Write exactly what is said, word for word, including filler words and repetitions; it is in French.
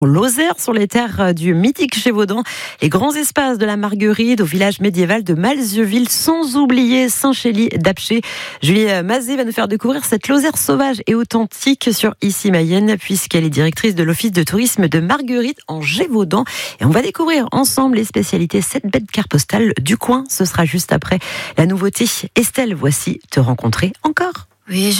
Lozère, sur les terres du mythique Gévaudan, les grands espaces de la Marguerite au village médiéval de Malzieuville, sans oublier Saint-Chély d'Apcher. Julie Mazet va nous faire découvrir cette Lozère sauvage et authentique sur Ici Mayenne, puisqu'elle est directrice de l'office de tourisme de Marguerite en Gévaudan. Et on va découvrir ensemble les spécialités sept belles cartes postales du coin. Ce sera juste après la nouveauté. Estelle, voici Te rencontrer encore. Oui, je